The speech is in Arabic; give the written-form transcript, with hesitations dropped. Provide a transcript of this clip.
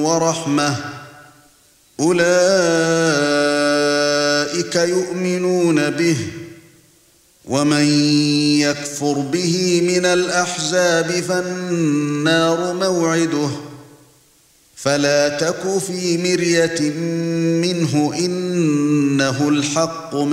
ورحمة أولئك يؤمنون به ومن يكفر به من الأحزاب فالنار موعده فلا تك في مرية منه إنه الحق